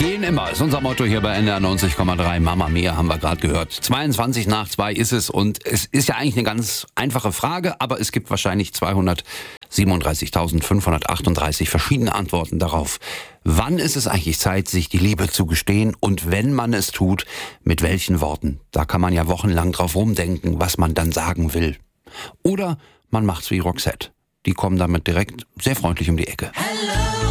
Gehen immer, ist unser Motto hier bei NDR 90,3. Mama Mia haben wir gerade gehört. 22 nach 2 ist es und es ist ja eigentlich eine ganz einfache Frage, aber es gibt wahrscheinlich 237.538 verschiedene Antworten darauf. Wann ist es eigentlich Zeit, sich die Liebe zu gestehen und wenn man es tut, mit welchen Worten? Da kann man ja wochenlang drauf rumdenken, was man dann sagen will. Oder man macht's wie Roxette. Die kommen damit direkt sehr freundlich um die Ecke. Hello.